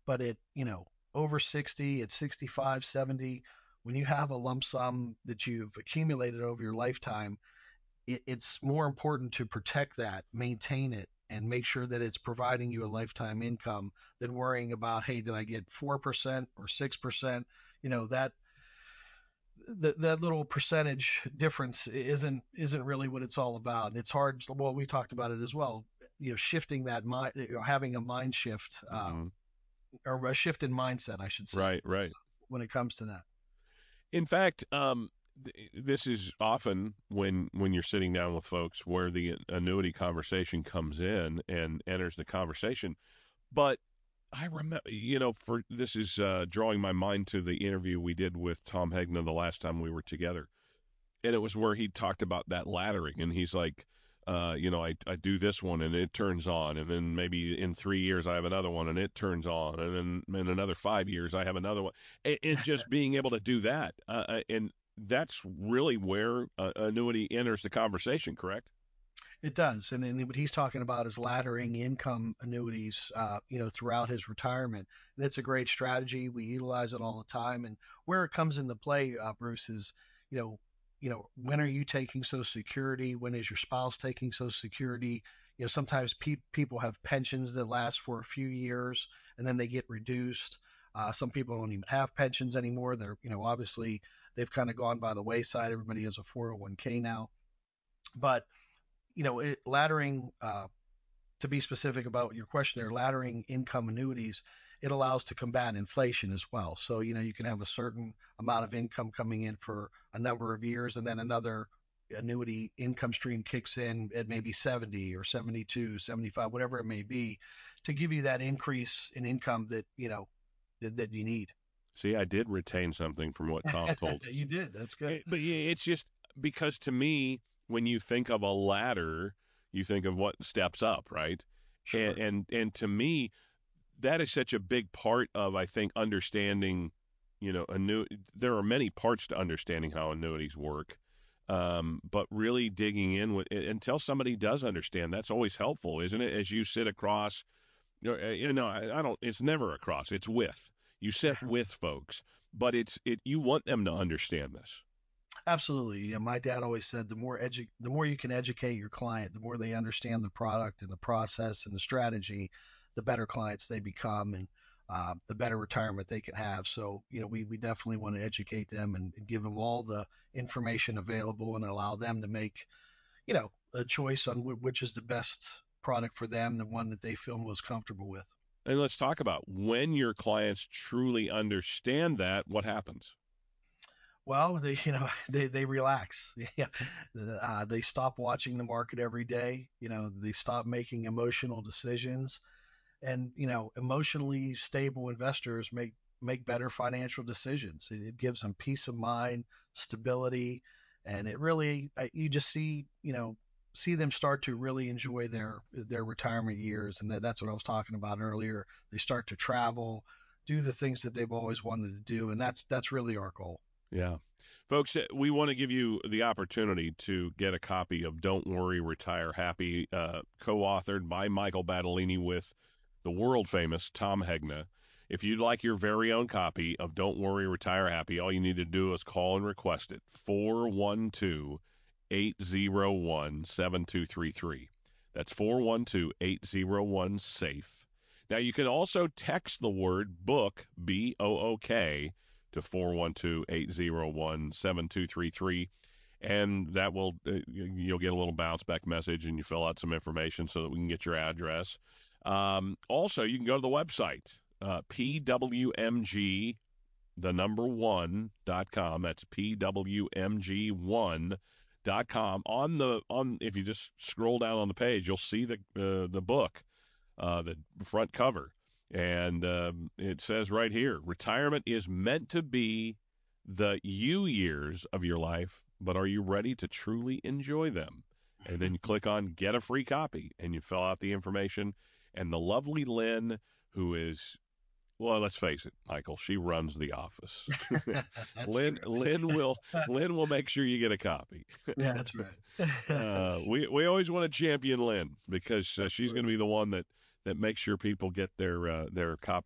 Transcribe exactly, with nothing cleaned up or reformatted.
but at, you know, over sixty, at sixty-five, seventy, when you have a lump sum that you've accumulated over your lifetime, it, it's more important to protect that, maintain it, and make sure that it's providing you a lifetime income than worrying about, hey, did I get four percent or six percent? You know, that that that little percentage difference isn't isn't really what it's all about. It's hard. Well, we talked about it as well. You know, shifting that mind, you know, having a mind shift, uh, Hmm. or a shift in mindset, I should say, Right, right. when it comes to that. In fact, um, th- this is often when when you're sitting down with folks where the annuity conversation comes in and enters the conversation. But I remember, you know, for this is uh, drawing my mind to the interview we did with Tom Hegna the last time we were together, and it was where he talked about that laddering, and he's like, uh, you know, I I do this one and it turns on, and then maybe in three years I have another one and it turns on, and then in another five years I have another one. It, it's just being able to do that, uh, uh, and that's really where uh, annuity enters the conversation, correct? It does, and, and what he's talking about is laddering income annuities, uh, you know, throughout his retirement. That's a great strategy. We utilize it all the time, and where it comes into play, uh, Bruce, is, you know, you know, when are you taking Social Security? When is your spouse taking Social Security? You know, sometimes pe- people have pensions that last for a few years, and then they get reduced. Uh, some people don't even have pensions anymore. They're, you know, obviously they've kind of gone by the wayside. Everybody has a four oh one k now, but you know, it, laddering, uh, to be specific about your question there, laddering income annuities, it allows to combat inflation as well. So, you know, you can have a certain amount of income coming in for a number of years, and then another annuity income stream kicks in at maybe seventy or seventy-two, seventy-five, whatever it may be, to give you that increase in income that, you know, that, that you need. See, I did retain something from what Tom told us. You did. That's good. It, but yeah, it's just because to me, when you think of a ladder, you think of what steps up, right? And Sure. and and to me, that is such a big part of I think understanding. You know, annu- there are many parts to understanding how annuities work, um, but really digging in with until somebody does understand, that's always helpful, isn't it? As you sit across, you know, uh, you know, I, I don't. It's never across. It's with. You sit with folks, but it's it. You want them to understand this. Absolutely. Yeah, my dad always said the more edu- the more you can educate your client, the more they understand the product and the process and the strategy, the better clients they become, and uh, the better retirement they can have. So, you know, we, we definitely want to educate them and, and give them all the information available and allow them to make, you know, a choice on w- which is the best product for them, the one that they feel most comfortable with. And let's talk about when your clients truly understand that, what happens? Well, they you know they they relax. Yeah, uh, they stop watching the market every day. You know, they stop making emotional decisions, and you know, emotionally stable investors make make better financial decisions. It, it gives them peace of mind, stability, and it really uh, you just see you know see them start to really enjoy their their retirement years, and that, that's what I was talking about earlier. They start to travel, do the things that they've always wanted to do, and that's that's really our goal. Yeah. Folks, uh, we want to give you the opportunity to get a copy of Don't Worry, Retire Happy, uh, co authored by Michael Battellini with the world famous Tom Hegna. If you'd like your very own copy of Don't Worry, Retire Happy, all you need to do is call and request it. four one two, eight zero one, seven two three three. That's four one two, eight zero one, SAFE. Now, you can also text the word book, B O O K, to four one two, eight zero one, seven two three three, and that will uh, you'll get a little bounce back message, and you fill out some information so that we can get your address. Um, also, you can go to the website, uh, P W M G, the number one dot com. That's P W M G one dot com. On the on, if you just scroll down on the page, you'll see the uh, the book, uh, the front cover. And um, it says right here, retirement is meant to be the you years of your life, but are you ready to truly enjoy them? And then you click on get a free copy, and you fill out the information. And the lovely Lynn, who is, well, let's face it, Michael, she runs the office. That's Lynn, true. Lynn will, Lynn will make sure you get a copy. Yeah, that's right. uh, we we always want to champion Lynn because uh, she's going to Absolutely. be the one that that makes sure people get their uh, their copy